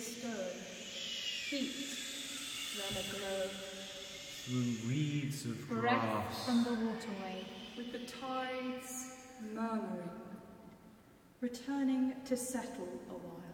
stone, feet then aglow. Through reeds of Breath grass, from the waterway, with the tides murmuring, returning to settle a while.